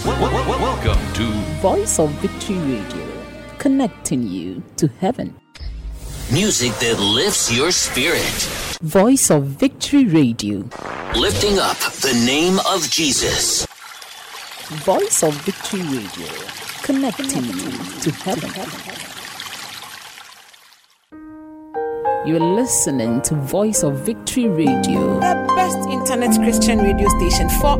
Welcome to Voice of Victory Radio, connecting you to heaven. Music that lifts your spirit. Voice of Victory Radio, Lifting up the name of Jesus. Voice of Victory Radio, connecting you to heaven. You're listening to Voice of Victory Radio, the best internet Christian radio station for